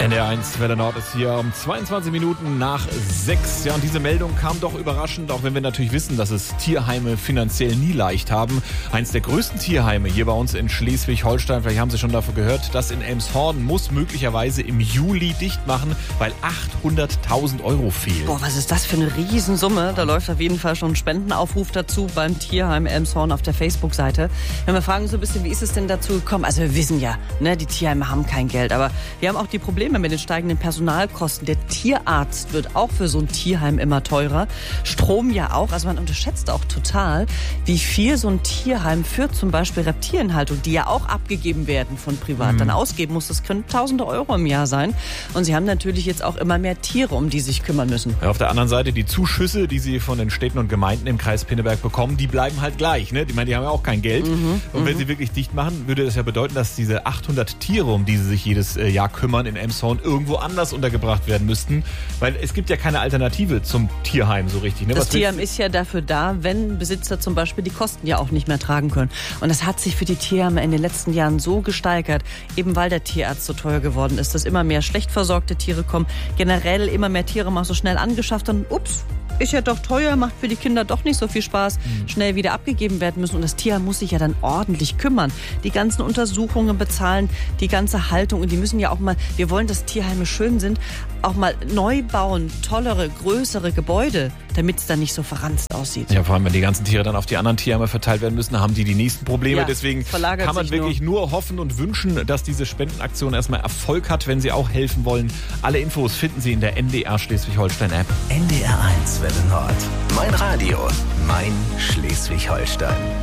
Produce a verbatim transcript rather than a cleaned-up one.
N D R eins Welle Nord ist hier um zweiundzwanzig Minuten nach sechs. Ja, und diese Meldung kam doch überraschend, auch wenn wir natürlich wissen, dass es Tierheime finanziell nie leicht haben. Eins der größten Tierheime hier bei uns in Schleswig-Holstein, vielleicht haben Sie schon davon gehört, das in Elmshorn muss möglicherweise im Juli dicht machen, weil achthunderttausend Euro fehlen. Boah, was ist das für eine Riesensumme? Da läuft auf jeden Fall schon ein Spendenaufruf dazu beim Tierheim Elmshorn auf der Facebook-Seite. Wenn wir fragen so ein bisschen, wie ist es denn dazu gekommen? Also wir wissen ja, ne, die Tierheime haben kein Geld, aber wir haben auch die Probleme mit den steigenden Personalkosten. Der Tierarzt wird auch für so ein Tierheim immer teurer. Strom ja auch. Also man unterschätzt auch total, wie viel so ein Tierheim für zum Beispiel Reptilienhaltung, die ja auch abgegeben werden von privat, mhm. dann ausgeben muss. Das können tausende Euro im Jahr sein. Und sie haben natürlich jetzt auch immer mehr Tiere, um die sich kümmern müssen. Ja, auf der anderen Seite, die Zuschüsse, die sie von den Städten und Gemeinden im Kreis Pinneberg bekommen, die bleiben halt gleich. Ne? Ich meine, die haben ja auch kein Geld. Mhm. Und wenn mhm. sie wirklich dicht machen, würde das ja bedeuten, dass diese achthundert Tiere, um die sie sich jedes Jahr kümmern in Elmshorn, irgendwo anders untergebracht werden müssten. Weil es gibt ja keine Alternative zum Tierheim so richtig. Ne? Das Was Tierheim ist ja dafür da, wenn Besitzer zum Beispiel die Kosten ja auch nicht mehr tragen können. Und das hat sich für die Tierheime in den letzten Jahren so gesteigert, eben weil der Tierarzt so teuer geworden ist, dass immer mehr schlecht versorgte Tiere kommen, generell immer mehr Tiere mal so schnell angeschafft und ups, ist ja doch teuer, macht für die Kinder doch nicht so viel Spaß, mhm. schnell wieder abgegeben werden müssen. Und das Tierheim muss sich ja dann ordentlich kümmern. Die ganzen Untersuchungen bezahlen, die ganze Haltung. Und die müssen ja auch mal, wir wollen, dass Tierheime schön sind, auch mal neu bauen, tollere, größere Gebäude, damit es dann nicht so verranzt aussieht. Ja, vor allem, wenn die ganzen Tiere dann auf die anderen Tierheime verteilt werden müssen, haben die die nächsten Probleme. Ja, Deswegen kann man wirklich nur. nur hoffen und wünschen, dass diese Spendenaktion erstmal Erfolg hat, wenn Sie auch helfen wollen. Alle Infos finden Sie in der N D R Schleswig-Holstein-App. N D R eins Welle Nord. Mein Radio. Mein Schleswig-Holstein.